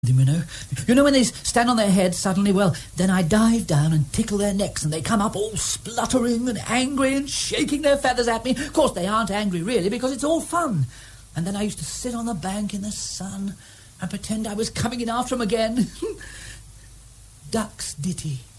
You know. You know when they stand on their heads suddenly? Well, then I dive down and tickle their necks and they come up all spluttering and angry and shaking their feathers at me. Of course, they aren't angry really because it's all fun. And then I used to sit on the bank in the sun and pretend I was coming in after them again. Duck's ditty.